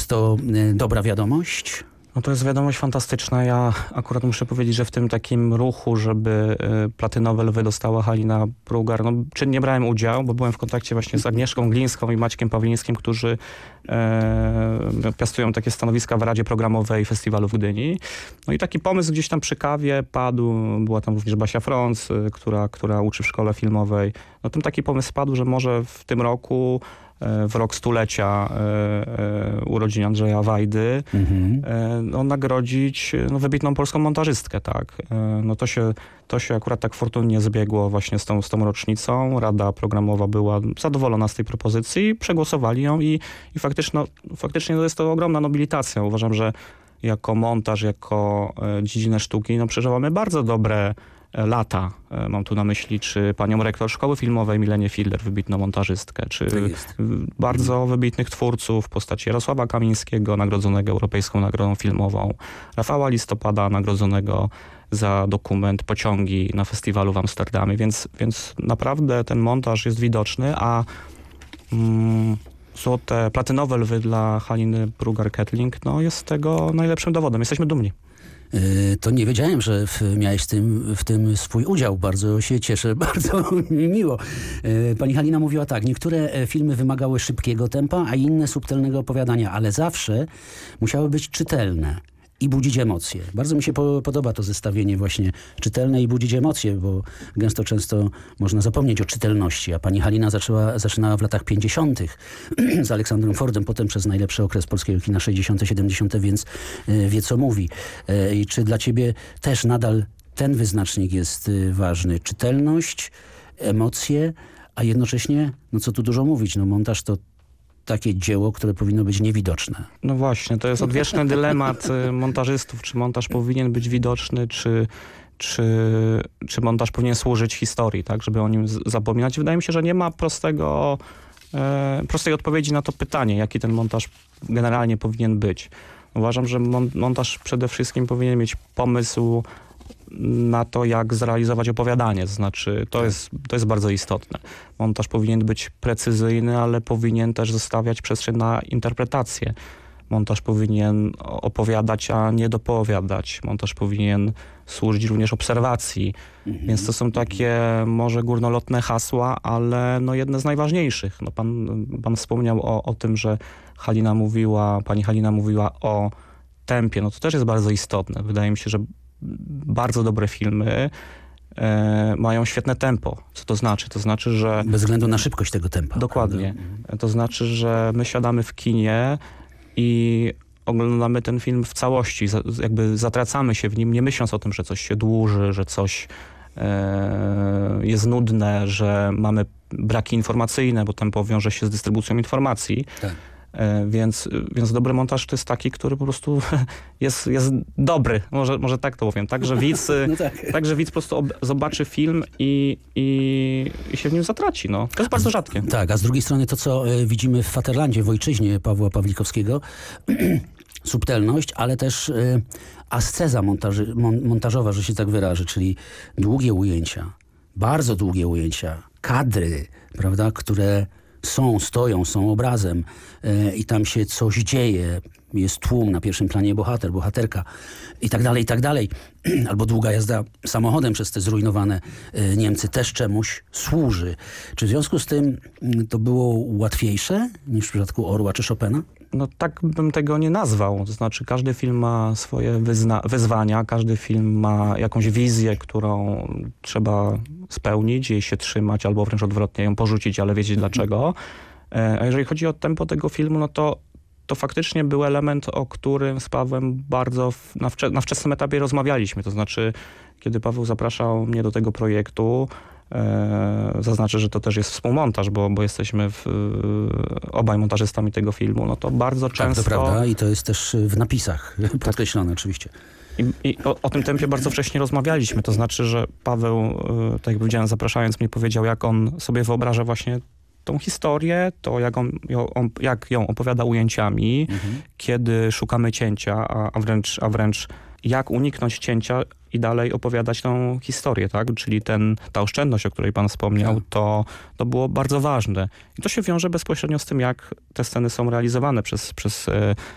Jest to dobra wiadomość? No to jest wiadomość fantastyczna. Ja akurat muszę powiedzieć, że w tym takim ruchu, żeby Platynowe Lwy dostała Halina Brugar, no czynnie brałem udział, bo byłem w kontakcie właśnie z Agnieszką Glińską i Maćkiem Pawlińskim, którzy piastują takie stanowiska w Radzie Programowej Festiwalu w Gdyni. No i taki pomysł gdzieś tam przy kawie padł. Była tam również Basia Frąc, która uczy w szkole filmowej. No tam taki pomysł padł, że może w tym roku w rok stulecia urodzin Andrzeja Wajdy, nagrodzić wybitną polską montażystkę, tak. No to się akurat tak fortunnie zbiegło właśnie z tą rocznicą. Rada Programowa była zadowolona z tej propozycji, przegłosowali ją i faktycznie to jest to ogromna nobilitacja. Uważam, że jako montaż, jako dziedzinę sztuki, przeżywamy bardzo dobre lata. Mam tu na myśli czy panią rektor Szkoły Filmowej Milenię Fiedler, wybitną montażystkę, czy bardzo wybitnych twórców w postaci Jarosława Kamińskiego, nagrodzonego Europejską Nagrodą Filmową, Rafała Listopada, nagrodzonego za dokument Pociągi na festiwalu w Amsterdamie, więc naprawdę ten montaż jest widoczny, a złote, platynowe lwy dla Haliny Brugar-Kettling jest tego najlepszym dowodem. Jesteśmy dumni. To nie wiedziałem, że miałeś w tym swój udział. Bardzo się cieszę, bardzo mi miło. Pani Halina mówiła tak, niektóre filmy wymagały szybkiego tempa, a inne subtelnego opowiadania, ale zawsze musiały być czytelne i budzić emocje. Bardzo mi się podoba to zestawienie właśnie czytelne i budzić emocje, bo często można zapomnieć o czytelności, a pani Halina zaczynała w latach 50. z Aleksandrem Fordem, potem przez najlepszy okres polskiego kina 60., 70., więc wie co mówi. I czy dla ciebie też nadal ten wyznacznik jest ważny? Czytelność, emocje, a jednocześnie, co tu dużo mówić, montaż to takie dzieło, które powinno być niewidoczne. No właśnie, to jest odwieczny dylemat montażystów, czy montaż powinien być widoczny, czy montaż powinien służyć historii, tak, żeby o nim zapominać. Wydaje mi się, że nie ma prostej odpowiedzi na to pytanie, jaki ten montaż generalnie powinien być. Uważam, że montaż przede wszystkim powinien mieć pomysł na to, jak zrealizować opowiadanie. To znaczy, to jest bardzo istotne. Montaż powinien być precyzyjny, ale powinien też zostawiać przestrzeń na interpretację. Montaż powinien opowiadać, a nie dopowiadać. Montaż powinien służyć również obserwacji. Więc to są takie może górnolotne hasła, ale jedne z najważniejszych. Pan wspomniał o tym, że pani Halina mówiła o tempie. To też jest bardzo istotne. Wydaje mi się, że bardzo dobre filmy mają świetne tempo. Co to znaczy? To znaczy, że... Bez względu na szybkość tego tempa. Dokładnie. To znaczy, że my siadamy w kinie i oglądamy ten film w całości. Jakby zatracamy się w nim, nie myśląc o tym, że coś się dłuży, że coś jest nudne, że mamy braki informacyjne, bo tempo wiąże się z dystrybucją informacji. Tak. Więc dobry montaż to jest taki, który po prostu jest dobry. Może tak to powiem. Tak, że widz, widz po prostu zobaczy film i się w nim zatraci. To jest bardzo rzadkie. Tak, a z drugiej strony to, co widzimy w Faterlandzie, w Ojczyźnie Pawła Pawlikowskiego, subtelność, ale też asceza montażowa, że się tak wyrażę, czyli długie ujęcia, bardzo długie ujęcia, kadry, prawda, które stoją obrazem i tam się coś dzieje. Jest tłum, na pierwszym planie bohater, bohaterka i tak dalej. Albo długa jazda samochodem przez te zrujnowane Niemcy też czemuś służy. Czy w związku z tym to było łatwiejsze niż w przypadku Orła czy Chopina? Tak bym tego nie nazwał. To znaczy każdy film ma swoje wyzwania, każdy film ma jakąś wizję, którą trzeba spełnić, jej się trzymać, albo wręcz odwrotnie ją porzucić, ale wiedzieć dlaczego. A jeżeli chodzi o tempo tego filmu, to faktycznie był element, o którym z Pawłem bardzo na wczesnym etapie rozmawialiśmy. To znaczy, kiedy Paweł zapraszał mnie do tego projektu, zaznaczę, że to też jest współmontaż, bo jesteśmy obaj montażystami tego filmu, to bardzo często... Tak, to prawda i to jest też w napisach podkreślone oczywiście. I o tym tempie bardzo wcześnie rozmawialiśmy. To znaczy, że Paweł, tak jak powiedziałem, zapraszając mnie, powiedział, jak on sobie wyobraża właśnie tą historię, to jak ją opowiada ujęciami, kiedy szukamy cięcia, a wręcz jak uniknąć cięcia i dalej opowiadać tą historię, tak? Czyli ta oszczędność, o której pan wspomniał, to było bardzo ważne. I to się wiąże bezpośrednio z tym, jak te sceny są realizowane przez